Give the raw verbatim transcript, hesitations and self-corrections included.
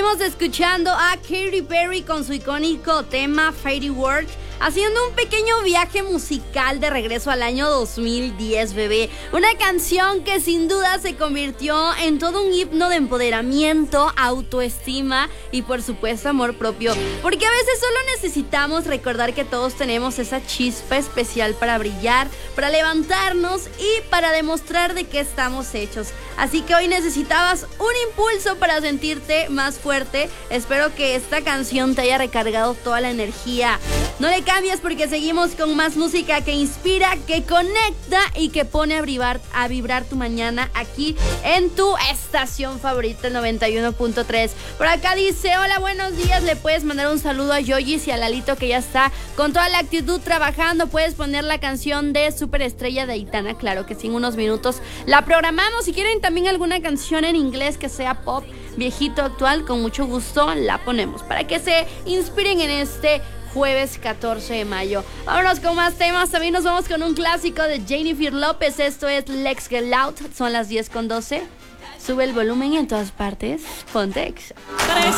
Estamos escuchando a Katy Perry con su icónico tema Fairy Work, haciendo un pequeño viaje musical de regreso al año dos mil diez, bebé. Una canción que sin duda se convirtió en todo un himno de empoderamiento, autoestima y por supuesto amor propio. Porque a veces solo necesitamos recordar que todos tenemos esa chispa especial para brillar, para levantarnos y para demostrar de qué estamos hechos. Así que hoy necesitabas un impulso para sentirte más fuerte. Espero que esta canción te haya recargado toda la energía. No le cambies porque seguimos con más música que inspira, que conecta y que pone a vibrar, a vibrar tu mañana aquí en tu estación favorita, el noventa y uno punto tres. Por acá dice, hola, buenos días, le puedes mandar un saludo a Yoyis y a Lalito que ya está con toda la actitud trabajando. Puedes poner la canción de Superestrella de Aitana, claro que sí, en unos minutos la programamos. Si quieren también alguna canción en inglés que sea pop, viejito, actual, con mucho gusto la ponemos para que se inspiren en este jueves catorce de mayo. Vámonos con más temas. También nos vamos con un clásico de Jennifer López. Esto es Let's Get Loud. Son las diez con doce. Sube el volumen y en todas partes ponte Exa.